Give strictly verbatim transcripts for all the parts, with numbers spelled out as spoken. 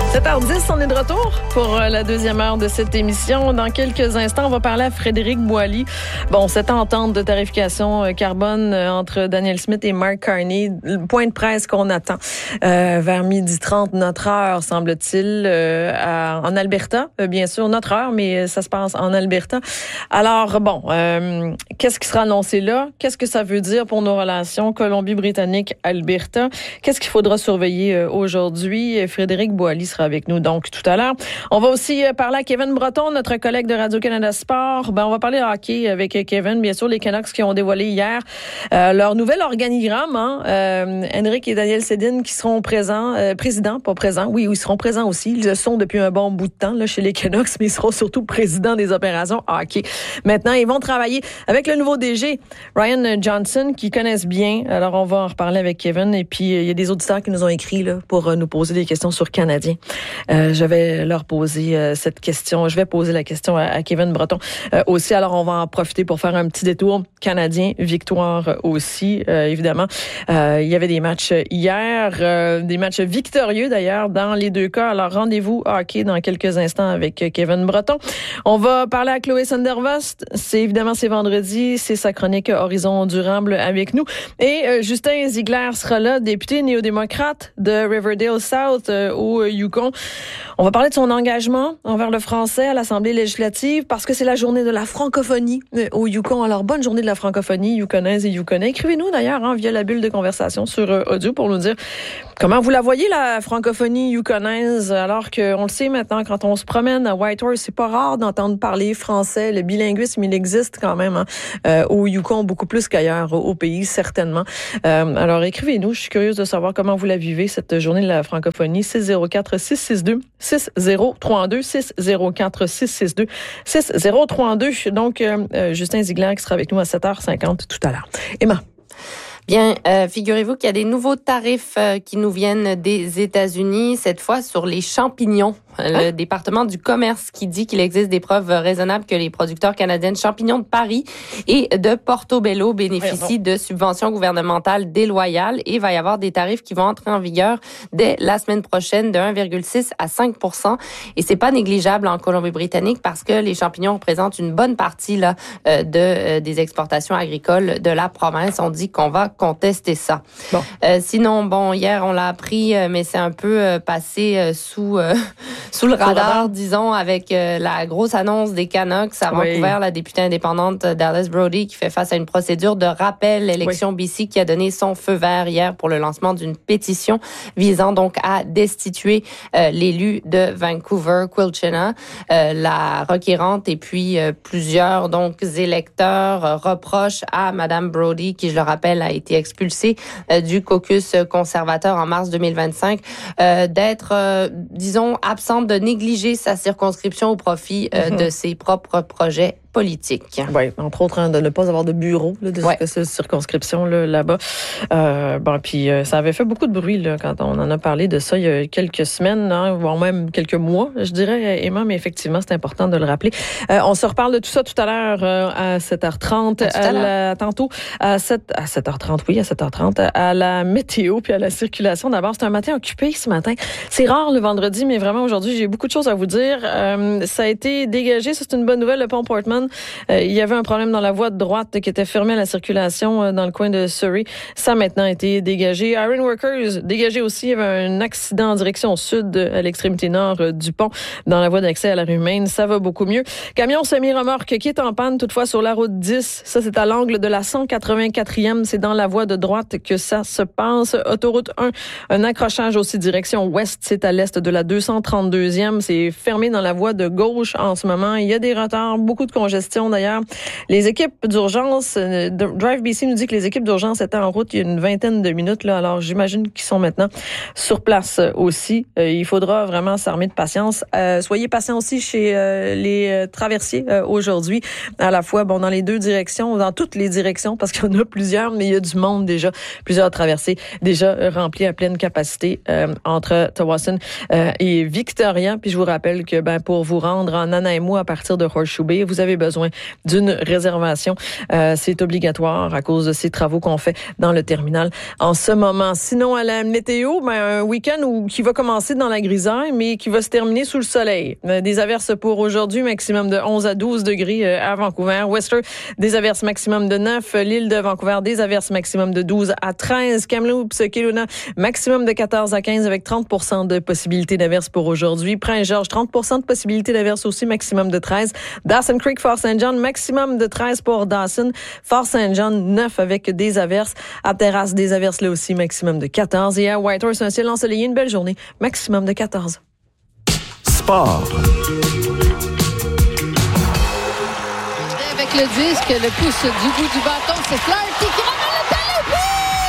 sept heures dix, on est de retour pour la deuxième heure de cette émission. Dans quelques instants, on va parler à Frédéric Boily. Bon, cette entente de tarification carbone entre Daniel Smith et Mark Carney, le point de presse qu'on attend euh, vers midi trente, notre heure, semble-t-il, euh, à, en Alberta. Euh, bien sûr, notre heure, mais ça se passe en Alberta. Alors, bon, euh, qu'est-ce qui sera annoncé là? Qu'est-ce que ça veut dire pour nos relations Colombie-Britannique-Alberta? Qu'est-ce qu'il faudra surveiller euh, aujourd'hui? Frédéric Boily sera avec nous donc tout à l'heure. On va aussi parler à Kevin Breton, notre collègue de Radio-Canada Sport. Ben, on va parler de hockey avec Kevin. Bien sûr, les Canucks qui ont dévoilé hier euh, leur nouvel organigramme. Hein? Euh, Henrik et Daniel Sedin qui seront présents, euh, présidents, pas présents. Oui, ils seront présents aussi. Ils le sont depuis un bon bout de temps là, chez les Canucks, mais ils seront surtout présidents des opérations hockey. Maintenant, ils vont travailler avec le nouveau D G, Ryan Johnson, qui connaissent bien. Alors, on va en reparler avec Kevin. Et puis, il y a des auditeurs qui nous ont écrit là, pour nous poser des questions sur Canadiens. Euh, je vais leur poser euh, cette question. Je vais poser la question à, à Kevin Breton euh, aussi. Alors, on va en profiter pour faire un petit détour canadien. Victoire aussi, euh, évidemment. Euh, il y avait des matchs hier, euh, des matchs victorieux d'ailleurs dans les deux cas. Alors, rendez-vous hockey dans quelques instants avec Kevin Breton. On va parler à Chloé Sandervost. C'est évidemment, c'est vendredi. C'est sa chronique Horizon durable avec nous. Et euh, Justin Ziegler sera là, député néo-démocrate de Riverdale South euh, au Yukon. On va parler de son engagement envers le français à l'Assemblée législative parce que c'est la journée de la francophonie au Yukon. Alors, bonne journée de la francophonie, Yukonaises et Yukonais. Écrivez-nous d'ailleurs hein, via la bulle de conversation sur euh, audio pour nous dire comment vous la voyez, la francophonie yukonaise, alors qu'on le sait maintenant, quand on se promène à Whitehorse, c'est pas rare d'entendre parler français. Le bilinguisme, il existe quand même hein, euh, au Yukon, beaucoup plus qu'ailleurs au pays, certainement. Euh, alors, écrivez-nous. Je suis curieuse de savoir comment vous la vivez, cette journée de la francophonie. six zéro quatre six six deux six zéro trois deux six zéro quatre six six deux six zéro trois deux. Donc, euh, Justin Ziegler qui sera avec nous à sept heures cinquante tout à l'heure. Emma. Bien, euh, figurez-vous qu'il y a des nouveaux tarifs euh, qui nous viennent des États-Unis, cette fois sur les champignons. Le département du commerce qui dit qu'il existe des preuves raisonnables que les producteurs canadiens de champignons de Paris et de Portobello bénéficient de subventions gouvernementales déloyales et il va y avoir des tarifs qui vont entrer en vigueur dès la semaine prochaine de un virgule six à cinq pour cent. Et c'est pas négligeable en Colombie-Britannique parce que les champignons représentent une bonne partie là euh, de euh, des exportations agricoles de la province. On dit qu'on va contester ça. Bon. Euh, sinon, bon, hier on l'a appris, mais c'est un peu euh, passé euh, sous euh, sous le radar, radar, disons, avec euh, la grosse annonce des Canucks à Vancouver, oui. La députée indépendante Dallas Brody qui fait face à une procédure de rappel élection oui. B C qui a donné son feu vert hier pour le lancement d'une pétition visant donc à destituer euh, l'élu de Vancouver, Quilchena, euh, la requérante et puis euh, plusieurs donc électeurs euh, reprochent à Madame Brody qui, je le rappelle, a été expulsée euh, du caucus conservateur en mars deux mille vingt-cinq, euh, d'être, euh, disons, absente de négliger sa circonscription au profit euh, mm-hmm. de ses propres projets politique. Oui, entre autres, hein, de ne pas avoir de bureau là, de ouais. cette circonscription là, là-bas. Euh, bon, puis euh, ça avait fait beaucoup de bruit là, quand on en a parlé de ça il y a quelques semaines, hein, voire même quelques mois, je dirais, Emma, mais effectivement, c'est important de le rappeler. Euh, on se reparle de tout ça tout à l'heure euh, à sept heures trente, à, à la, tantôt à, sept, à sept heures trente, oui, à sept heures trente, à la météo puis à la circulation. D'abord, c'est un matin occupé ce matin. C'est rare le vendredi, mais vraiment aujourd'hui, j'ai beaucoup de choses à vous dire. Euh, ça a été dégagé, ça c'est une bonne nouvelle, le pont Portman. Euh, il y avait un problème dans la voie de droite qui était fermée à la circulation euh, dans le coin de Surrey. Ça a maintenant été dégagé. Iron Workers, dégagé aussi. Il y avait un accident en direction sud à l'extrémité nord euh, du pont dans la voie d'accès à la rue Maine. Ça va beaucoup mieux. Camion semi-remorque qui est en panne toutefois sur la route dix. Ça, c'est à l'angle de la cent quatre-vingt-quatrième. C'est dans la voie de droite que ça se passe. Autoroute un, un accrochage aussi direction ouest. C'est à l'est de la deux cent trente-deuxième. C'est fermé dans la voie de gauche en ce moment. Il y a des retards, beaucoup de congestion. D'ailleurs, les équipes d'urgence, euh, Drive B C nous dit que les équipes d'urgence étaient en route il y a une vingtaine de minutes. Là, alors, j'imagine qu'ils sont maintenant sur place aussi. Euh, il faudra vraiment s'armer de patience. Euh, soyez patients aussi chez euh, les euh, traversiers euh, aujourd'hui. À la fois, bon, dans les deux directions, dans toutes les directions, parce qu'il y en a plusieurs, mais il y a du monde déjà. Plusieurs traversées déjà euh, remplies à pleine capacité euh, entre Tsawwassen euh, et Victoria. Puis je vous rappelle que ben pour vous rendre en Nanaimo à partir de Horseshoe Bay, vous avez besoin d'une réservation. Euh, c'est obligatoire à cause de ces travaux qu'on fait dans le terminal en ce moment. Sinon, à la météo, ben, un week-end où, qui va commencer dans la grisaille, mais qui va se terminer sous le soleil. Des averses pour aujourd'hui, maximum de onze à douze degrés à Vancouver. Whistler, des averses maximum de neuf. L'île de Vancouver, des averses maximum de douze à treize. Kamloops, Kelowna, maximum de quatorze à quinze avec trente pour cent de possibilité d'averses pour aujourd'hui. Prince-Georges, trente pour cent de possibilité d'averses aussi, maximum de treize. Dawson Creek, Fort Saint John, maximum de treize pour Dawson. Fort Saint John, neuf avec des averses. À Terrasse, des averses là aussi, maximum de quatorze. Et à Whitehorse, un ciel ensoleillé, une belle journée, maximum de quatorze. Sport. Avec le disque, le pouce du bout du bâton, c'est Fleur qui ramène le talent.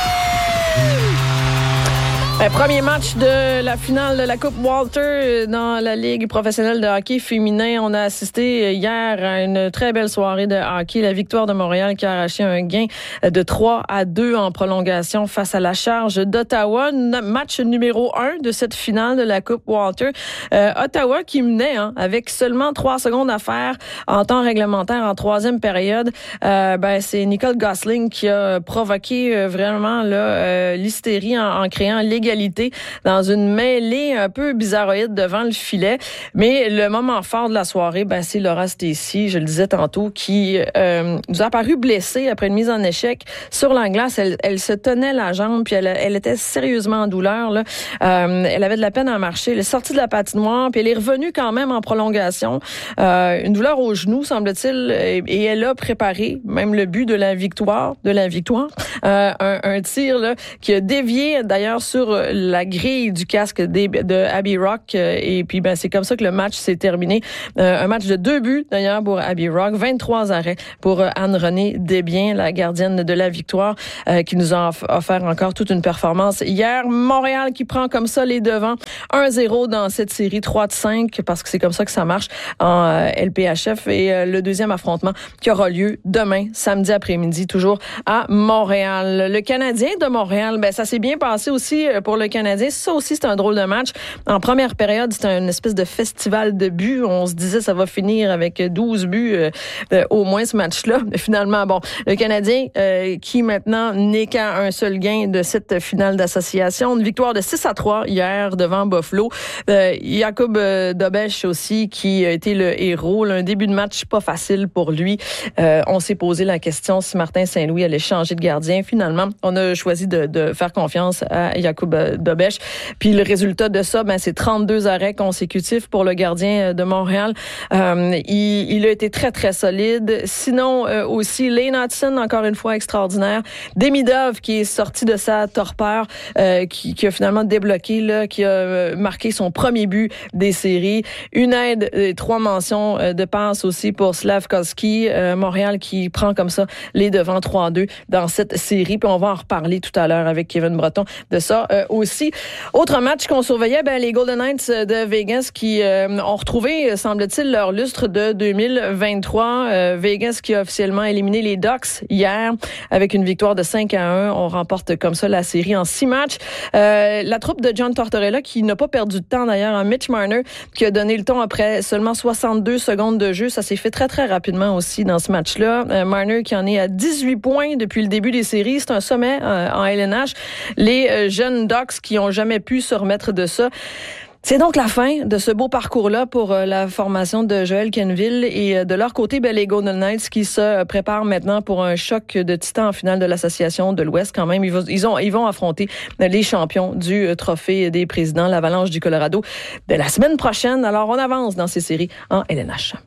Un premier match de la finale de la Coupe Walter dans la Ligue professionnelle de hockey féminin. On a assisté hier à une très belle soirée de hockey. La victoire de Montréal qui a arraché un gain de trois à deux en prolongation face à la Charge d'Ottawa. Match numéro un de cette finale de la Coupe Walter. Euh, Ottawa qui menait hein, avec seulement trois secondes à faire en temps réglementaire en troisième période. Euh, ben, c'est Nicole Gosling qui a provoqué euh, vraiment là, euh, l'hystérie en, en créant l'égalité dans une mêlée un peu bizarroïde devant le filet. Mais le moment fort de la soirée, ben, c'est Laura Stacey, je le disais tantôt, qui euh, nous a apparu blessée après une mise en échec sur la glace. Elle, elle se tenait la jambe, puis elle, elle était sérieusement en douleur. Là. Euh, elle avait de la peine à marcher. Elle est sortie de la patinoire, puis elle est revenue quand même en prolongation. Euh, une douleur au genou, semble-t-il, et, et elle a préparé même le but de la victoire, de la victoire. Euh, un, un tir là, qui a dévié d'ailleurs sur la grille du casque de Abby Rock. Et puis, ben, c'est comme ça que le match s'est terminé. Euh, un match de deux buts, d'ailleurs, pour Abby Rock. vingt-trois arrêts pour Anne-Renée Desbiens, la gardienne de la victoire, euh, qui nous a offert encore toute une performance hier. Montréal qui prend comme ça les devants. un zéro dans cette série, trois de cinq, parce que c'est comme ça que ça marche en euh, L P H F. Et euh, le deuxième affrontement qui aura lieu demain, samedi après-midi, toujours à Montréal. Le Canadien de Montréal, ben, ça s'est bien passé aussi pour le Canadien. Ça aussi, c'est un drôle de match. En première période, c'était une espèce de festival de buts. On se disait ça va finir avec douze buts euh, euh, au moins ce match-là. Mais finalement, bon, le Canadien euh, qui maintenant n'est qu'à un seul gain de cette finale d'association. Une victoire de six à trois hier devant Buffalo. Euh, Jakub Dobeš aussi qui a été le héros. Là, un début de match pas facile pour lui. Euh, on s'est posé la question si Martin Saint-Louis allait changer de gardien. Finalement, on a choisi de, de faire confiance à Jakub Dobeš. Puis le résultat de ça, ben, c'est trente-deux arrêts consécutifs pour le gardien de Montréal. Euh, il, il a été très, très solide. Sinon, euh, aussi, Lane Hudson, encore une fois, extraordinaire. Demidov, qui est sorti de sa torpeur, euh, qui, qui a finalement débloqué, là, qui a marqué son premier but des séries. Une aide et trois mentions de passe aussi pour Slavkovski. Euh, Montréal qui prend comme ça les devants trois à deux dans cette série. Puis on va en reparler tout à l'heure avec Kevin Breton de ça euh, aussi. Autre match qu'on surveillait, ben, les Golden Knights de Vegas qui euh, ont retrouvé, semble-t-il, leur lustre de deux mille vingt-trois. Euh, Vegas qui a officiellement éliminé les Ducks hier avec une victoire de cinq à un. On remporte comme ça la série en six matchs. Euh, la troupe de John Tortorella qui n'a pas perdu de temps d'ailleurs, hein, Mitch Marner qui a donné le ton après seulement soixante-deux secondes de jeu. Ça s'est fait très très rapidement aussi dans ce match-là. Euh, Marner qui en est à dix-huit points depuis le début des séries. C'est un sommet euh, en L N H. Les euh, jeunes Ducks qui ont jamais pu se remettre de ça. C'est donc la fin de ce beau parcours-là pour euh, la formation de Joel Quenneville. Et euh, de leur côté, ben, les Golden Knights qui se euh, préparent maintenant pour un choc de titans en finale de l'Association de l'Ouest. Quand même, ils vont, ils ont, ils vont affronter les champions du euh, Trophée des présidents, l'Avalanche du Colorado, de la semaine prochaine. Alors, on avance dans ces séries en L N H.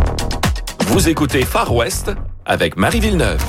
Vous écoutez Far West avec Marie Villeneuve.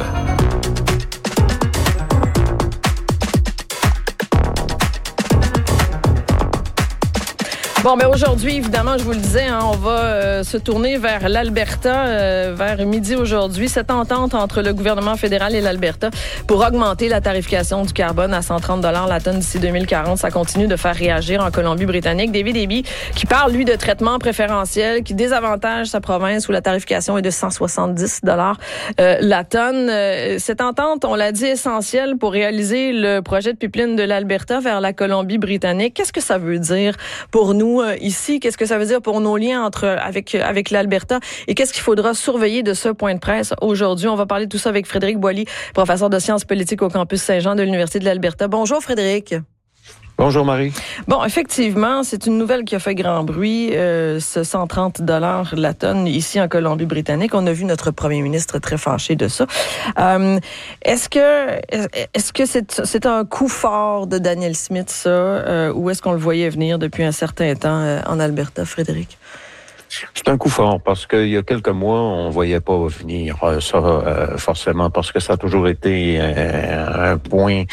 Bon, mais aujourd'hui, évidemment, je vous le disais, hein, on va euh, se tourner vers l'Alberta euh, vers midi aujourd'hui. Cette entente entre le gouvernement fédéral et l'Alberta pour augmenter la tarification du carbone à cent trente dollars la tonne d'ici deux mille quarante, ça continue de faire réagir en Colombie-Britannique. David Eby, qui parle, lui, de traitement préférentiel, qui désavantage sa province où la tarification est de cent soixante-dix dollars euh, la tonne. Euh, cette entente, on l'a dit, essentielle pour réaliser le projet de pipeline de l'Alberta vers la Colombie-Britannique. Qu'est-ce que ça veut dire pour nous nous euh, ici? Qu'est-ce que ça veut dire pour nos liens entre avec avec l'Alberta? Et qu'est-ce qu'il faudra surveiller de ce point de presse aujourd'hui? On va parler de tout ça avec Frédéric Boily, professeur de sciences politiques au campus Saint-Jean de l'Université de l'Alberta. Bonjour Frédéric. Bonjour Marie. Bon, effectivement, c'est une nouvelle qui a fait grand bruit, euh, ce cent trente dollars la tonne ici en Colombie-Britannique. On a vu notre premier ministre très fâché de ça. Euh, est-ce que est-ce que c'est, c'est un coup fort de Danielle Smith, ça, euh, ou est-ce qu'on le voyait venir depuis un certain temps euh, en Alberta, Frédéric? C'est un coup fort parce qu'il y a quelques mois, on voyait pas venir ça euh, forcément parce que ça a toujours été euh, un point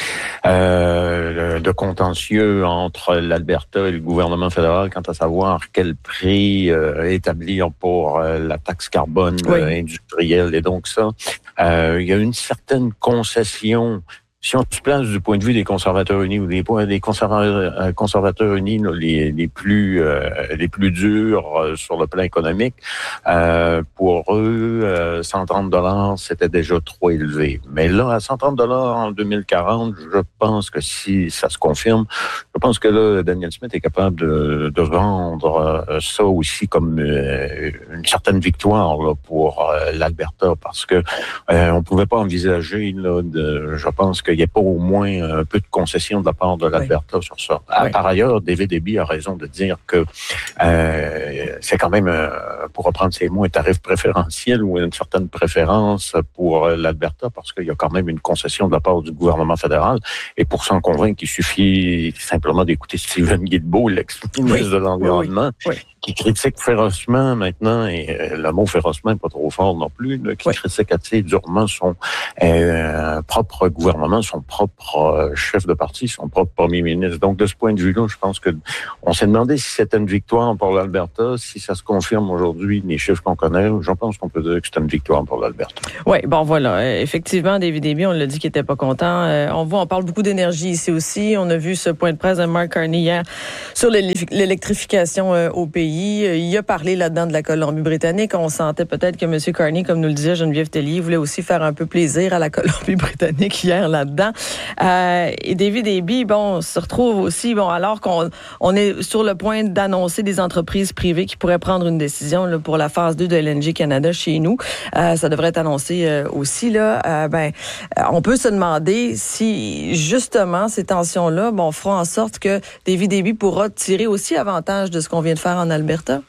euh, de contentieux entre l'Alberta et le gouvernement fédéral quant à savoir quel prix euh, établir pour euh, la taxe carbone oui. euh, industrielle. Et donc ça, euh, il y a une certaine concession. Si on se place du point de vue des conservateurs unis ou des, des conservateurs, conservateurs unis là, les, les plus euh, les plus durs euh, sur le plan économique, euh, pour eux, euh, cent trente dollars c'était déjà trop élevé. Mais là, à cent trente dollars en deux mille quarante, je pense que si ça se confirme, je pense que là, Danielle Smith est capable de, de vendre euh, ça aussi comme euh, une certaine victoire là, pour euh, l'Alberta, parce que euh, on pouvait pas envisager là, de, je pense que qu'il n'y ait pas au moins un peu de concession de la part de l'Alberta oui. sur ça. Oui. Par ailleurs, David Eby a raison de dire que euh, c'est quand même, euh, pour reprendre ses mots, un tarif préférentiel ou une certaine préférence pour l'Alberta parce qu'il y a quand même une concession de la part du gouvernement fédéral. Et pour s'en convaincre, il suffit simplement d'écouter Stephen Guilbeault, l'ex-ministre oui. de l'Environnement, oui. Oui. qui critique férocement maintenant, et euh, le mot férocement n'est pas trop fort non plus, là, qui oui. critique assez durement son euh, propre gouvernement, son propre euh, chef de parti, son propre premier ministre. Donc, de ce point de vue-là, je pense que on s'est demandé si c'était une victoire pour l'Alberta. Si ça se confirme aujourd'hui, les chiffres qu'on connaît, je pense qu'on peut dire que c'est une victoire pour l'Alberta. Oui, bon, voilà. Effectivement, David Eby, on l'a dit qu'il n'était pas content. Euh, on voit, on parle beaucoup d'énergie ici aussi. On a vu ce point de presse de Mark Carney hier sur l'électrification euh, au pays. Il a parlé là-dedans de la Colombie-Britannique. On sentait peut-être que M. Carney, comme nous le disait Geneviève Tellier, voulait aussi faire un peu plaisir à la Colombie-Britannique hier là-dedans. Euh, et David Eby, bon, se retrouve aussi, bon, alors qu'on on est sur le point d'annoncer des entreprises privées qui pourraient prendre une décision là, pour la phase deux de L N G Canada chez nous. Euh, ça devrait être annoncé euh, aussi, là. Euh, ben, euh, on peut se demander si, justement, ces tensions-là, bon, feront en sorte que David Eby pourra tirer aussi avantage de ce qu'on vient de faire en Alberta.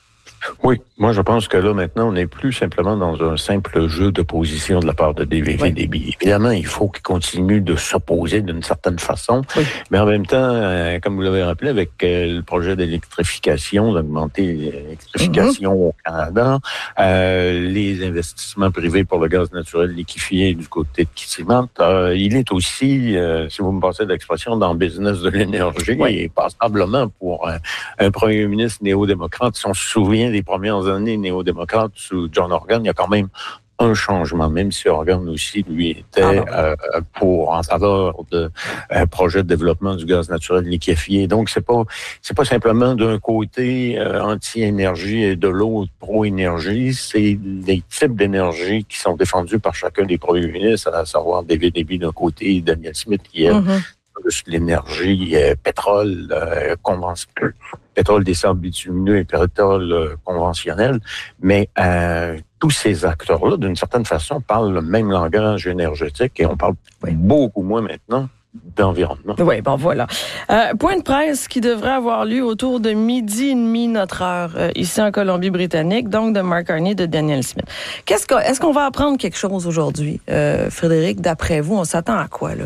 Oui, moi je pense que là maintenant on n'est plus simplement dans un simple jeu d'opposition de la part de David oui. Eby. Évidemment, il faut qu'il continue de s'opposer d'une certaine façon, oui. mais en même temps, euh, comme vous l'avez rappelé, avec euh, le projet d'électrification, d'augmenter l'électrification mm-hmm. au Canada, euh, les investissements privés pour le gaz naturel liquéfié du côté de Kitimat, euh, il est aussi, euh, si vous me passez l'expression, dans le business de l'énergie, oui. et passablement pour euh, un premier ministre néo-démocrate. Si on se souvient des premières années néo-démocrates sous John Horgan, il y a quand même un changement, même si Horgan aussi, lui, était ah, euh, pour en faveur de euh, projet de développement du gaz naturel liquéfié. Donc, c'est pas c'est pas simplement d'un côté euh, anti-énergie et de l'autre pro-énergie, c'est les types d'énergie qui sont défendus par chacun des premiers ministres, à savoir David Eby d'un côté et Danielle Smith qui est mm-hmm. plus l'énergie euh, pétrole euh, conventionnel. pétrole des sables bitumineux et pétrole euh, conventionnel, mais euh, tous ces acteurs-là, d'une certaine façon, parlent le même langage énergétique et on parle oui. beaucoup moins maintenant d'environnement. Oui, bon voilà. Euh, point de presse qui devrait avoir lieu autour de midi et demi notre heure euh, ici en Colombie-Britannique, donc de Mark Carney, de Danielle Smith. Qu'est-ce que, est-ce qu'on va apprendre quelque chose aujourd'hui, euh, Frédéric, d'après vous? On s'attend à quoi, là?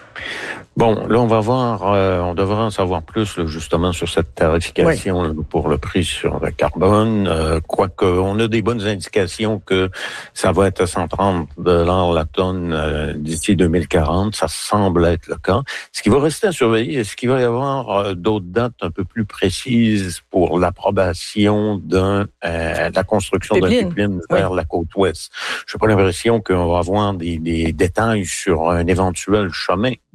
Bon, là, on va voir, euh, on devrait en savoir plus là, justement sur cette tarification oui. là, pour le prix sur le carbone. Euh, Quoique, on a des bonnes indications que ça va être à cent trente dollars la tonne euh, d'ici deux mille quarante. Ça semble être le cas. Ce qui va rester à surveiller, est-ce qu'il va y avoir euh, d'autres dates un peu plus précises pour l'approbation d'un, euh, de la construction d'un pipeline vers oui. la côte ouest? Je n'ai pas l'impression qu'on va avoir des, des détails sur un éventuel chemin, mais peut-être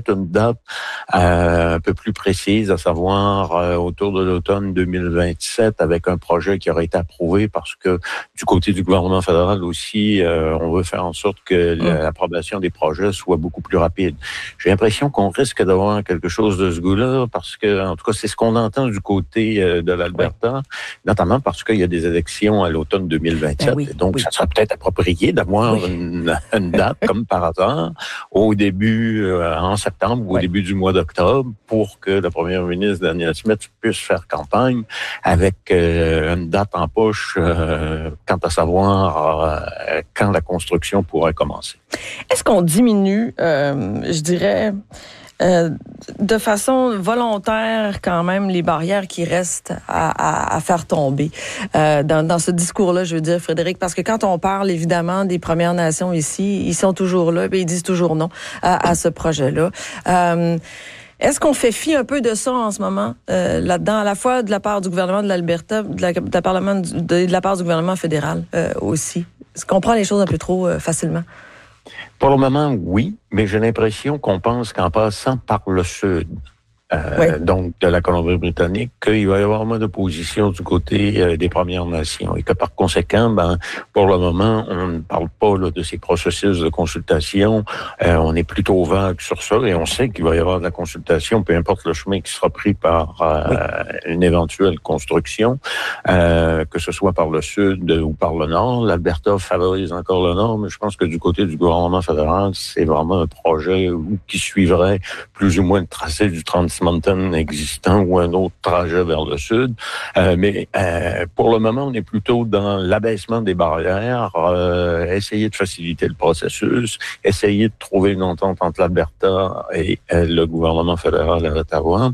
peut-être une date euh, un peu plus précise, à savoir euh, autour de l'automne deux mille vingt-sept, avec un projet qui aurait été approuvé parce que du côté du gouvernement fédéral aussi, euh, on veut faire en sorte que mmh. l'approbation des projets soit beaucoup plus rapide. J'ai l'impression qu'on risque d'avoir quelque chose de ce goût-là parce que, en tout cas, c'est ce qu'on entend du côté euh, de l'Alberta, oui. notamment parce qu'il y a des élections à l'automne deux mille vingt-sept. Ben oui, donc, oui. ça serait peut-être approprié d'avoir oui. une, une date, comme par hasard, au début, euh, en septembre ou au oui. début du mois d'octobre, pour que la première ministre Danielle Smith puisse faire campagne avec euh, une date en poche euh, quant à savoir euh, quand la construction pourrait commencer. Est-ce qu'on diminue, euh, je dirais, euh, de façon volontaire quand même les barrières qui restent à, à, à faire tomber euh, dans, dans ce discours-là, je veux dire, Frédéric, parce que quand on parle évidemment des Premières Nations ici, ils sont toujours là, et ils disent toujours non à, à ce projet-là. Euh, Est-ce qu'on fait fi un peu de ça en ce moment, euh, là-dedans, à la fois de la part du gouvernement de l'Alberta, de la, de la, Parlement, de, de la part du gouvernement fédéral euh, aussi? Est-ce qu'on prend les choses un peu trop euh, facilement? Pour le moment, oui, mais j'ai l'impression qu'on pense qu'en passant par le sud, euh, oui. donc de la Colombie-Britannique, qu'il va y avoir moins d'opposition du côté euh, des Premières Nations et que par conséquent, ben, pour le moment, on ne parle pas là, de ces processus de consultation. Euh, on est plutôt vague sur ça et on sait qu'il va y avoir de la consultation, peu importe le chemin qui sera pris par euh, oui. une éventuelle construction, euh, que ce soit par le sud ou par le nord. L'Alberta favorise encore le nord, mais je pense que du côté du gouvernement fédéral, c'est vraiment un projet qui suivrait plus ou moins le tracé du trente Mountain existant ou un autre trajet vers le sud. Euh, mais euh, pour le moment, on est plutôt dans l'abaissement des barrières, euh, essayer de faciliter le processus, essayer de trouver une entente entre l'Alberta et euh, le gouvernement fédéral à Ottawa.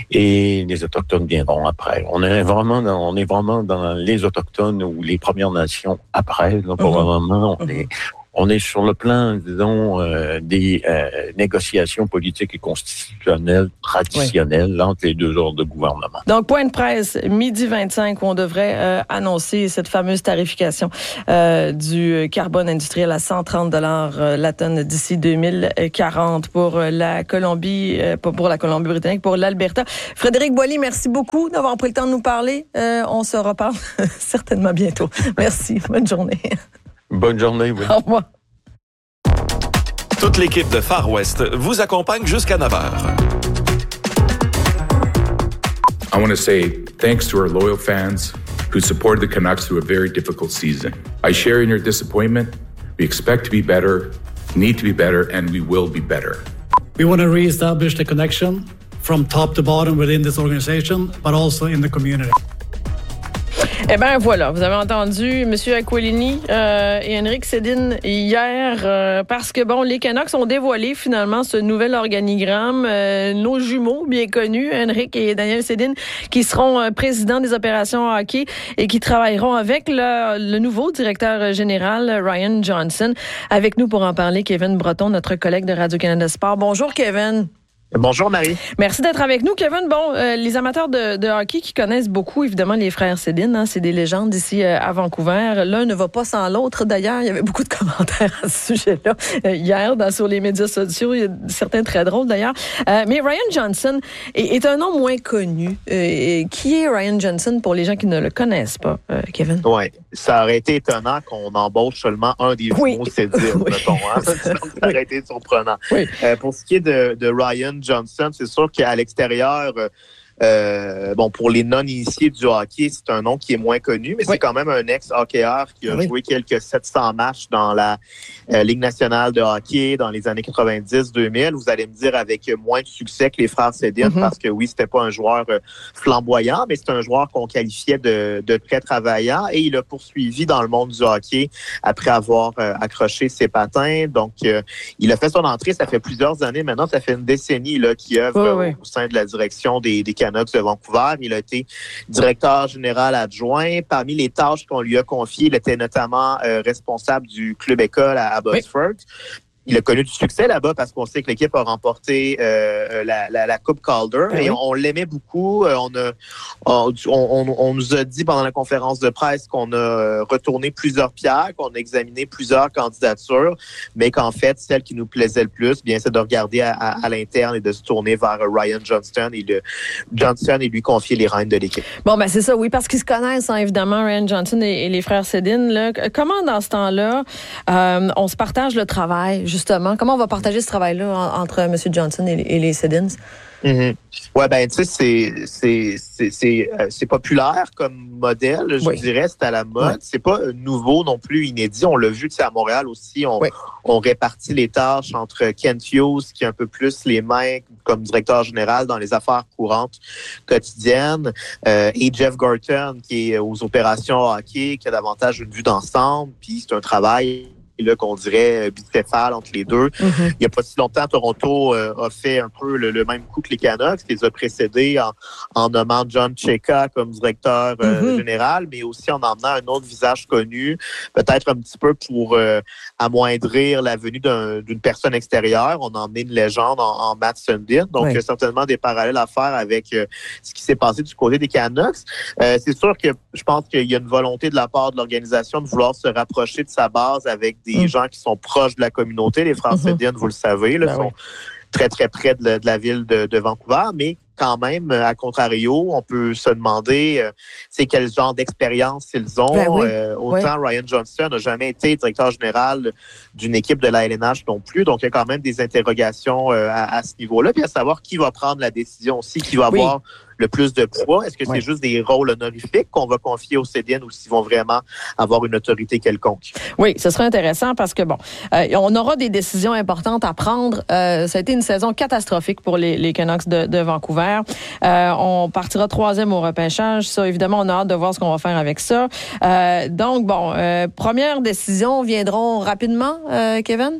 Et les Autochtones viendront après. On est vraiment dans, on est vraiment dans les Autochtones ou les Premières Nations après. Là, pour mm-hmm. le moment, on est On est sur le plan, disons, euh, des euh, négociations politiques et constitutionnelles traditionnelles oui. entre les deux ordres de gouvernement. Donc, point de presse, midi vingt-cinq, où on devrait euh, annoncer cette fameuse tarification euh, du carbone industriel à cent trente dollars euh, la tonne d'ici deux mille quarante pour la Colombie, euh, pour la Colombie-Britannique, pour l'Alberta. Frédéric Boily, merci beaucoup d'avoir pris le temps de nous parler. Euh, on se reparle certainement bientôt. Merci. Bonne journée. Bonne journée, oui. Au revoir. Toute l'équipe de Far West vous accompagne jusqu'à neuf heures. I want to say thanks to our loyal fans who supported the Canucks through a very difficult season. I share in your disappointment. We expect to be better, need to be better, and we will be better. We want to reestablish the connection from top to bottom within this organization, but also in the community. Eh bien, voilà, vous avez entendu M. Aquilini euh, et Henrik Sedin hier, euh, parce que, bon, les Canucks ont dévoilé finalement ce nouvel organigramme. Euh, nos jumeaux bien connus, Henrik et Daniel Sedin, qui seront euh, présidents des opérations hockey et qui travailleront avec le, le nouveau directeur général, Ryan Johnson. Avec nous pour en parler, Kevin Breton, notre collègue de Radio-Canada Sport. Bonjour, Kevin. Bonjour Marie. Merci d'être avec nous, Kevin. Bon, euh, les amateurs de, de hockey qui connaissent beaucoup, évidemment, les frères Sedin, hein, c'est des légendes ici euh, à Vancouver. L'un ne va pas sans l'autre. D'ailleurs, il y avait beaucoup de commentaires à ce sujet-là euh, hier dans, sur les médias sociaux. Il y a certains très drôles, d'ailleurs. Euh, mais Ryan Johnson est, est un nom moins connu. Euh, qui est Ryan Johnson pour les gens qui ne le connaissent pas, euh, Kevin? Oui, ça aurait été étonnant qu'on embauche seulement un des oui. jumeaux Sedin, oui. mettons. Hein? Ça aurait été surprenant. Oui. Euh, pour ce qui est de, de Ryan Johnson, c'est sûr qu'à l'extérieur, euh, bon, pour les non-initiés du hockey, c'est un nom qui est moins connu, mais oui. c'est quand même un ex-hockeyeur qui a oui. joué quelques sept cents matchs dans la euh, Ligue nationale de hockey dans les années quatre-vingt-dix deux mille. Vous allez me dire avec moins de succès que les frères Sedin, mm-hmm. parce que oui, c'était pas un joueur euh, flamboyant, mais c'est un joueur qu'on qualifiait de, de très travaillant, et il a poursuivi dans le monde du hockey après avoir euh, accroché ses patins. Donc, euh, il a fait son entrée, ça fait plusieurs années maintenant, ça fait une décennie là, qu'il œuvre oui, oui. au sein de la direction des, des Canucks de Vancouver. Il a été directeur général adjoint. Parmi les tâches qu'on lui a confiées, il était notamment euh, responsable du club école à Abbotsford. Oui. il a connu du succès là-bas parce qu'on sait que l'équipe a remporté euh, la, la, la Coupe Calder. Ben et oui. on, on l'aimait beaucoup. On, a, on, on, on nous a dit pendant la conférence de presse qu'on a retourné plusieurs pierres, qu'on a examiné plusieurs candidatures, mais qu'en fait, celle qui nous plaisait le plus, bien, c'est de regarder à, à, à l'interne et de se tourner vers Ryan Johnston et de Johnston et lui confier les rênes de l'équipe. Bon, ben c'est ça, oui, parce qu'ils se connaissent, hein, évidemment, Ryan Johnson et, et les frères Sedin. Là. Comment, dans ce temps-là, euh, on se partage le travail, justement? Comment on va partager ce travail-là en, entre M. Johnson et, et les Sedins? Mm-hmm. Ouais, ben, tu sais, c'est, c'est, c'est, c'est, euh, c'est populaire comme modèle, je oui. dirais, c'est à la mode. Ouais. C'est pas nouveau non plus, inédit. On l'a vu, tu sais, à Montréal aussi, on, oui. on répartit les tâches entre Kent Hughes, qui a un peu plus les mains comme directeur général dans les affaires courantes quotidiennes, euh, et Jeff Gorton, qui est aux opérations hockey, qui a davantage une vue d'ensemble, puis c'est un travail là qu'on dirait bicéphale entre les deux. Mm-hmm. Il n'y a pas si longtemps, Toronto euh, a fait un peu le, le même coup que les Canucks, qui les a précédés en, en nommant John Chayka comme directeur euh, mm-hmm. général, mais aussi en emmenant un autre visage connu, peut-être un petit peu pour euh, amoindrir la venue d'un, d'une personne extérieure. On a emmené une légende en, en Matt Sundin, donc oui. il y a certainement des parallèles à faire avec euh, ce qui s'est passé du côté des Canucks. Euh, c'est sûr que je pense qu'il y a une volonté de la part de l'organisation de vouloir se rapprocher de sa base avec des mmh. gens qui sont proches de la communauté. Les Frères Sedin, mmh. vous le savez, là, ben sont oui. très, très près de la, de la ville de, de Vancouver, mais quand même, à contrario, on peut se demander euh, c'est quel genre d'expérience ils ont. Ben oui. euh, autant oui. Ryan Johnston n'a jamais été directeur général d'une équipe de la L N H non plus, donc il y a quand même des interrogations euh, à, à ce niveau-là, puis à savoir qui va prendre la décision aussi, qui va oui. avoir le plus de poids. Est-ce que oui. c'est juste des rôles honorifiques qu'on va confier aux Sedin ou s'ils vont vraiment avoir une autorité quelconque? Oui, ce serait intéressant parce que, bon, euh, on aura des décisions importantes à prendre. Euh, ça a été une saison catastrophique pour les, les Canucks de, de Vancouver. Euh, on partira troisième au repêchage. Ça, évidemment, on a hâte de voir ce qu'on va faire avec ça. Euh, donc, bon, euh, premières décisions viendront rapidement, euh, Kevin?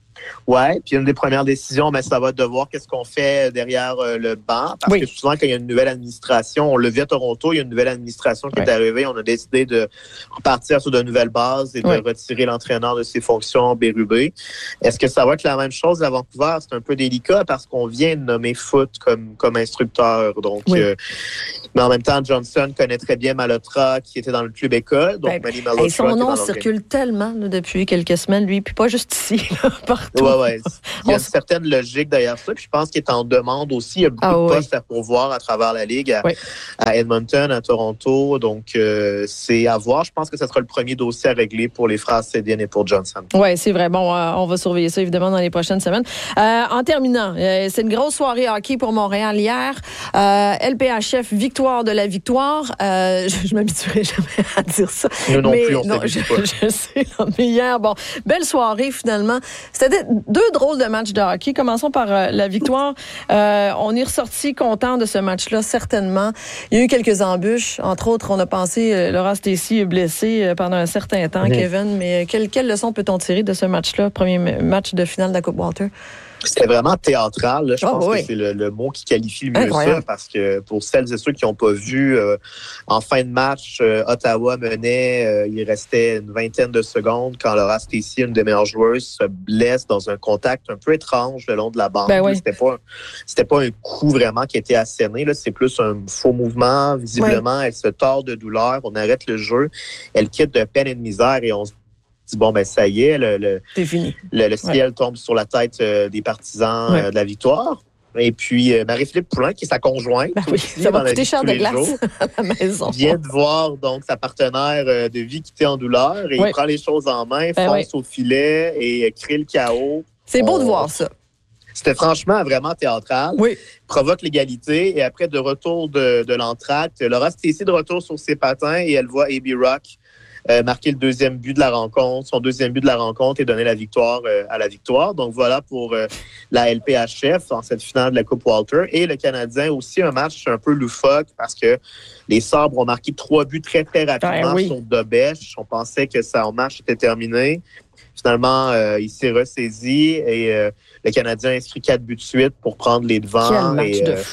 Oui, puis une des premières décisions, ben, ça va être de voir qu'est-ce qu'on fait derrière euh, le banc. Parce oui. que souvent, quand il y a une nouvelle administration, on l'a vu à Toronto, il y a une nouvelle administration qui oui. est arrivée. On a décidé de repartir sur de nouvelles bases et de oui. retirer l'entraîneur de ses fonctions Bérubé. Est-ce que ça va être la même chose à Vancouver? C'est un peu délicat parce qu'on vient de nommer Foote comme, comme instructeur. Donc, oui. euh, mais en même temps, Johnson connaît très bien Malhotra, qui était dans le club école. Donc, ben, Malhotra, et son nom circule tellement là, depuis quelques semaines, lui, puis pas juste ici, là, partout. Oui, oui. Il y a une certaine logique derrière ça. Puis je pense qu'il est en demande aussi. Il y a beaucoup ah, de postes oui. à pourvoir à travers la Ligue, à, oui. à Edmonton, à Toronto. Donc, euh, c'est à voir. Je pense que ce sera le premier dossier à régler pour les frères Sedin et pour Johnson. Oui, c'est vrai. Bon, euh, on va surveiller ça, évidemment, dans les prochaines semaines. Euh, en terminant, euh, c'est une grosse soirée hockey pour Montréal hier. Euh, L P H F, victoire de la victoire. Euh, je ne m'habituerai jamais à dire ça. Nous non mais, plus, on non, je, je sais. Non, mais hier, bon, belle soirée, finalement. C'était deux drôles de matchs de hockey. Commençons par euh, la victoire. Euh, on est ressorti content de ce match-là, certainement. Il y a eu quelques embûches. Entre autres, on a pensé euh, Laura Stacey est blessé euh, pendant un certain temps, mmh. Kevin. Mais euh, quelle, quelle leçon peut-on tirer de ce match-là, premier match de finale de la Coupe Walter? C'était vraiment théâtral. Là. Je oh, pense oui. que c'est le, le mot qui qualifie le mieux Incroyable. ça, parce que pour celles et ceux qui n'ont pas vu, euh, en fin de match, euh, Ottawa menait, euh, il restait une vingtaine de secondes quand Laura Stacey, une des meilleures joueuses, se blesse dans un contact un peu étrange le long de la bande. Ben oui. C'était pas, c'était pas un coup vraiment qui était asséné. Là. C'est plus un faux mouvement. Visiblement, oui. elle se tord de douleur. On arrête le jeu. Elle quitte de peine et de misère et on se bon, ben ça y est, le, le, c'est fini. le, le ciel ouais. tombe sur la tête euh, des partisans ouais. euh, de la victoire. Et puis, euh, Marie-Philippe Poulin, qui est sa conjointe, ben oui, ça va coûter cher de glace jours, à la maison. vient de voir donc sa partenaire euh, de vie quitter en douleur et oui. il prend les choses en main, ben fonce oui. au filet et euh, crée le chaos. C'est beau On... de voir ça. C'était franchement vraiment théâtral. Oui. Provoque l'égalité et après, de retour de, de l'entracte, Laura Stacey de retour sur ses patins et elle voit A B Rock Euh, marquer le deuxième but de la rencontre, son deuxième but de la rencontre et donner la victoire euh, à la victoire. Donc voilà pour euh, la L P H F en cette finale de la Coupe Walter. Et le Canadien aussi un match un peu loufoque parce que les Sabres ont marqué trois buts très très rapidement ah, oui. sur Dobèche. On pensait que son match était terminé. Finalement, euh, il s'est ressaisi et euh, le Canadien a inscrit quatre buts de suite pour prendre les devants. Quel match et, de euh, fou.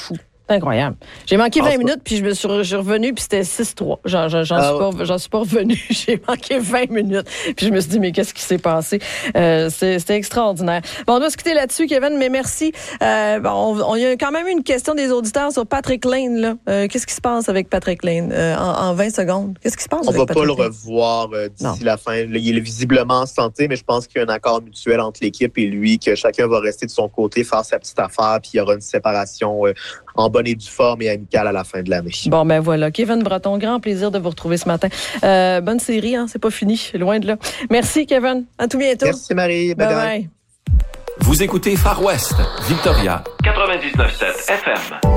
C'est incroyable. J'ai manqué vingt Ah, minutes, puis je me suis, re- je suis revenue, puis c'était six trois. J'en, j'en, j'en, Ah, suis pas, j'en suis pas revenue. J'ai manqué vingt minutes. Puis je me suis dit, mais qu'est-ce qui s'est passé? Euh, c'est, c'était extraordinaire. Bon, on doit se quitter là-dessus, Kevin, mais merci. Euh, bon, on, on y a quand même eu une question des auditeurs sur Patrick Lane. Là. Euh, qu'est-ce qui se passe avec Patrick Lane euh, en, en vingt secondes? Qu'est-ce qui se passe On avec va Patrick pas le Lane? revoir euh, d'ici Non. la fin. Il est visiblement en santé, mais je pense qu'il y a un accord mutuel entre l'équipe et lui, que chacun va rester de son côté, faire sa petite affaire, puis il y aura une séparation euh, en bonne et due forme et amicale à la fin de l'année. Bon, ben voilà. Kevin Breton, grand plaisir de vous retrouver ce matin. Euh, bonne série, hein? C'est pas fini. Loin de là. Merci, Kevin. À tout bientôt. Merci, Marie. Bye bye. Bye-bye. Vous écoutez Far West, Victoria, quatre-vingt-dix-neuf sept F M.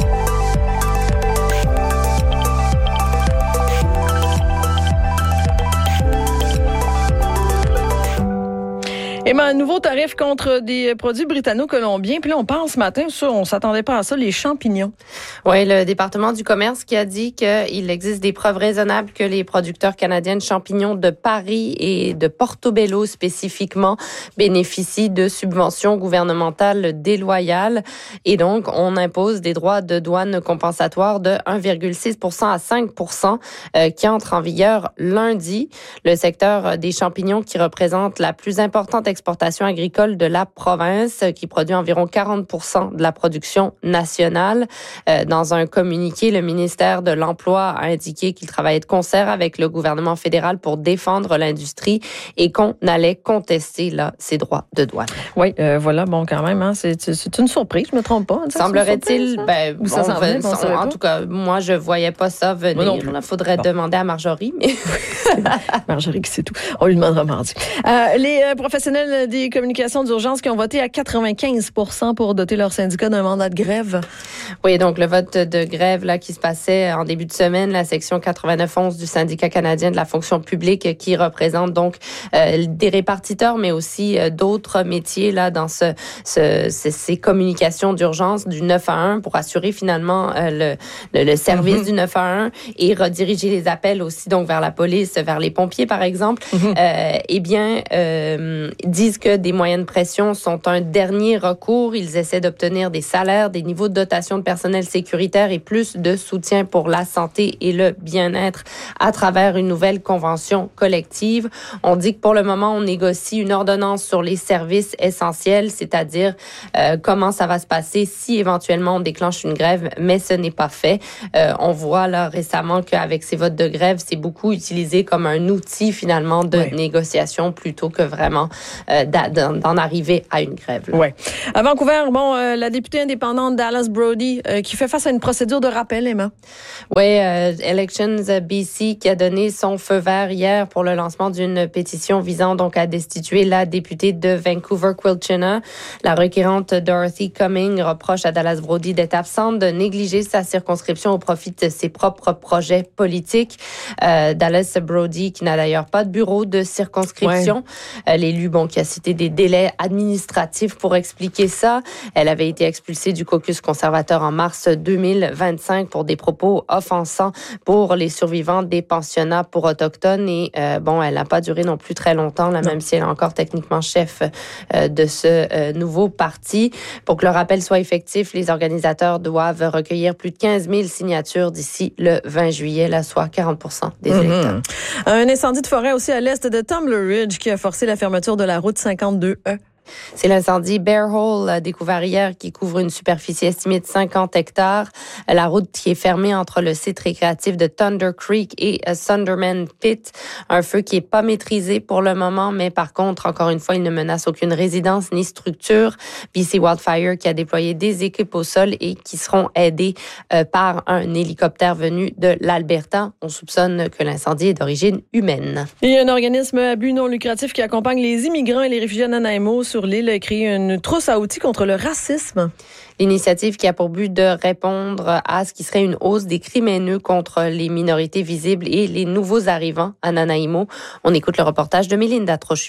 Et ben, un nouveau tarif contre des produits britanno-colombiens. Puis là, on parle ce matin, ça, on s'attendait pas à ça, les champignons. Oui, le département du commerce qui a dit qu'il existe des preuves raisonnables que les producteurs canadiens de champignons de Paris et de Portobello spécifiquement bénéficient de subventions gouvernementales déloyales. Et donc, on impose des droits de douane compensatoires de un virgule six pour cent à cinq pour cent euh, qui entrent en vigueur lundi. Le secteur des champignons qui représente la plus importante exportation agricole de la province, qui produit environ quarante pour cent de la production nationale. Euh, dans un communiqué, le ministère de l'Emploi a indiqué qu'il travaillait de concert avec le gouvernement fédéral pour défendre l'industrie et qu'on allait contester là ces droits de douane. Oui, euh, voilà, bon, quand même, hein, c'est, c'est, c'est une surprise, je me trompe pas. Hein, Semblerait-il, surprise, ben, Ou ça on s'en va- venait, on savait en pas? tout cas, moi, je voyais pas ça Moi non venir. plus. Il faudrait Bon. demander à Marjorie, mais Marjorie, qui sait tout. On lui demandera mardi. Euh, les euh, professionnels des communications d'urgence qui ont voté à quatre-vingt-quinze pour cent pour doter leur syndicat d'un mandat de grève. oui, donc le vote de grève là qui se passait en début de semaine, la section quatre-vingt-neuf onze du syndicat canadien de la fonction publique qui représente donc euh, des répartiteurs, mais aussi euh, d'autres métiers là dans ce, ce, ce- ces communications d'urgence du neuf un un pour assurer finalement euh, le, le, le service Mm-hmm. du neuf un un et rediriger les appels aussi donc vers la police, vers les pompiers par exemple. Mm-hmm. Euh, eh bien, euh, disent que des moyens de pression sont un dernier recours. Ils essaient d'obtenir des salaires, des niveaux de dotation de personnel sécuritaire et plus de soutien pour la santé et le bien-être à travers une nouvelle convention collective. On dit que pour le moment, on négocie une ordonnance sur les services essentiels, c'est-à-dire euh, comment ça va se passer si éventuellement on déclenche une grève, mais ce n'est pas fait. Euh, on voit là récemment qu'avec ces votes de grève, c'est beaucoup utilisé comme un outil finalement de Ouais. négociation plutôt que vraiment euh, d'a- d'en, d'en arriver à une grève. là. Oui. À Vancouver, bon, euh, la députée indépendante Dallas Brody euh, qui fait face à une procédure de rappel, Emma. Oui, euh, Elections B C qui a donné son feu vert hier pour le lancement d'une pétition visant donc à destituer la députée de Vancouver-Quilchena. La requérante Dorothy Cumming reproche à Dallas Brody d'être absente, de négliger sa circonscription au profit de ses propres projets politiques. Euh, Dallas Brody qui n'a d'ailleurs pas de bureau de circonscription. Euh, L'élu, bon, qui a cité des délais administratifs pour expliquer ça. Elle avait été expulsée du caucus conservateur en mars deux mille vingt-cinq pour des propos offensants pour les survivants des pensionnats pour autochtones. Et euh, bon, elle n'a pas duré non plus très longtemps, là, même si elle est encore techniquement chef euh, de ce euh, nouveau parti. Pour que le rappel soit effectif, les organisateurs doivent recueillir plus de quinze mille signatures d'ici le vingt juillet, là, soit quarante pour cent des électeurs. Mm-hmm. Un incendie de forêt aussi à l'est de Tumbler Ridge qui a forcé la fermeture de la route cinquante-deux E. C'est l'incendie Bear Hole, découvert hier, qui couvre une superficie estimée de cinquante hectares. La route qui est fermée entre le site récréatif de Thunder Creek et Sunderman Pit. Un feu qui est pas maîtrisé pour le moment, mais par contre, encore une fois, il ne menace aucune résidence ni structure. B C Wildfire qui a déployé des équipes au sol et qui seront aidées euh, par un hélicoptère venu de l'Alberta. On soupçonne que l'incendie est d'origine humaine. Il y a un organisme à but non lucratif qui accompagne les immigrants et les réfugiés à Nanaimo sur l'île a créé une trousse à outils contre le racisme. L'initiative qui a pour but de répondre à ce qui serait une hausse des crimes haineux contre les minorités visibles et les nouveaux arrivants à Nanaimo. On écoute le reportage de Mélinda Trochu.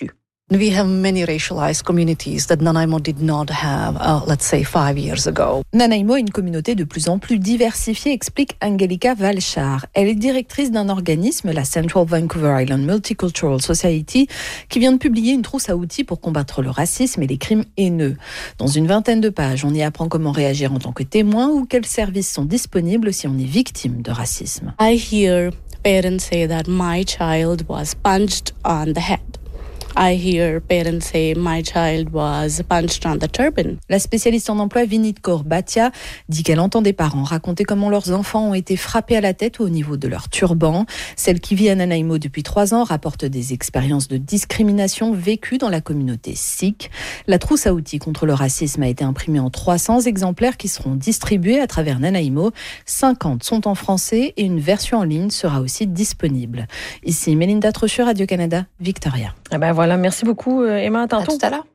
We have many racialized communities that Nanaimo did not have, uh, let's say, five years ago. Nanaimo est une communauté de plus en plus diversifiée, explique Angelica Valchar. Elle est directrice d'un organisme, la Central Vancouver Island Multicultural Society, qui vient de publier une trousse à outils pour combattre le racisme et les crimes haineux. Dans une vingtaine de pages, on y apprend comment réagir en tant que témoin ou quels services sont disponibles si on est victime de racisme. I hear parents say that my child was punched on the head. I hear parents say my child was punched on the turban. La spécialiste en emploi Vinit Kaur Bhatia dit qu'elle entend des parents raconter comment leurs enfants ont été frappés à la tête ou au niveau de leur turban. Celle qui vit à Nanaimo depuis trois ans rapporte des expériences de discrimination vécues dans la communauté sikh. La trousse à outils contre le racisme a été imprimée en trois cents exemplaires qui seront distribués à travers Nanaimo. cinquante sont en français et une version en ligne sera aussi disponible. Ici Mélinda Trochu, Radio-Canada, Victoria. Eh ben voilà, merci beaucoup Emma, à tantôt. À tout à l'heure.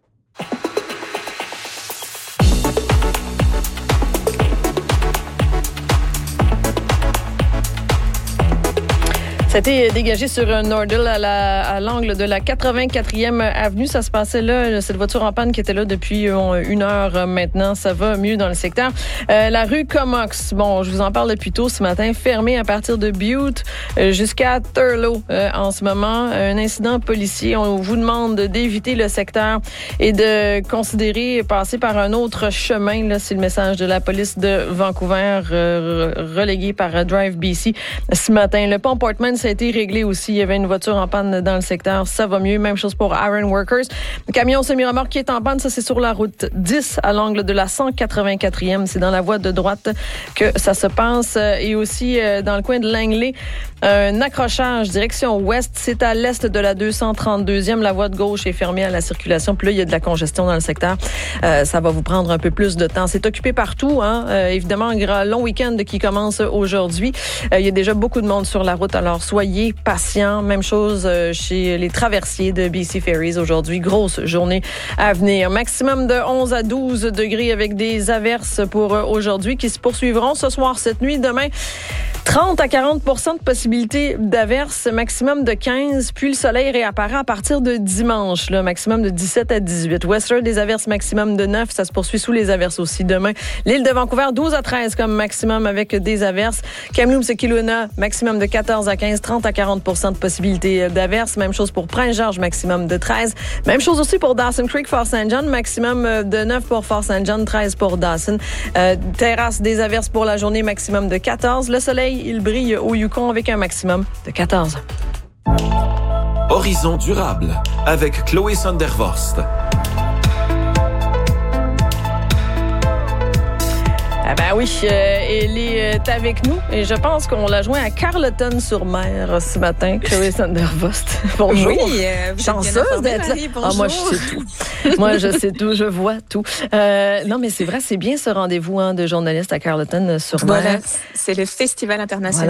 C'était dégagé sur un Nordal à, la, à l'angle de la quatre-vingt-quatrième avenue. Ça se passait là, cette voiture en panne qui était là depuis une heure maintenant. Ça va mieux dans le secteur. Euh, la rue Comox, bon, je vous en parle depuis tôt ce matin, fermée à partir de Butte jusqu'à Thurlow euh, en ce moment. Un incident policier. On vous demande d'éviter le secteur et de considérer passer par un autre chemin. Là, c'est le message de la police de Vancouver euh, relégué par Drive B C ce matin. Le pont Portman, ça a été réglé aussi. Il y avait une voiture en panne dans le secteur. Ça va mieux. Même chose pour Iron Workers. Le camion semi-remorque qui est en panne, ça c'est sur la route dix à l'angle de la cent quatre-vingt-quatrième. C'est dans la voie de droite que ça se passe. Et aussi dans le coin de Langley, un accrochage direction ouest. C'est à l'est de la deux cent trente-deuxième. La voie de gauche est fermée à la circulation. Puis là, il y a de la congestion dans le secteur. Euh, ça va vous prendre un peu plus de temps. C'est occupé partout. Hein? Euh, évidemment, un grand long week-end qui commence aujourd'hui. Euh, il y a déjà beaucoup de monde sur la route. Alors, soyez patients. Même chose chez les traversiers de B C Ferries aujourd'hui. Grosse journée à venir. Maximum de onze à douze degrés avec des averses pour aujourd'hui qui se poursuivront ce soir, cette nuit, demain. trente à quarante pour cent de possibilité d'averses, maximum de quinze, puis le soleil réapparaît à partir de dimanche, là, maximum de dix-sept à dix-huit. Whistler, des averses maximum de neuf, ça se poursuit sous les averses aussi demain. L'île de Vancouver, douze à treize comme maximum avec des averses. Kamloops et Kelowna, maximum de quatorze à quinze, trente à quarante pour cent de possibilité d'averses. Même chose pour Prince-Georges, maximum de treize. Même chose aussi pour Dawson Creek, Fort Saint John, maximum de neuf pour Fort Saint John, treize pour Dawson. Euh, terrasse, des averses pour la journée, maximum de quatorze. Le soleil, il brille au Yukon avec un maximum de quatorze. Horizon durable avec Chloé Sondervorst. Ah ben oui, euh, elle est avec nous et je pense qu'on l'a joint à Carleton-sur-Mer ce matin, Chloé Sondervorst. Bonjour. Oui, euh, vous chanceuse d'être là. Ah, moi, je sais tout. Moi, je sais tout, je vois tout. Euh, non, mais c'est vrai, c'est bien ce rendez-vous hein, de journalistes à Carleton-sur-Mer. Voilà, c'est le Festival international. Voilà.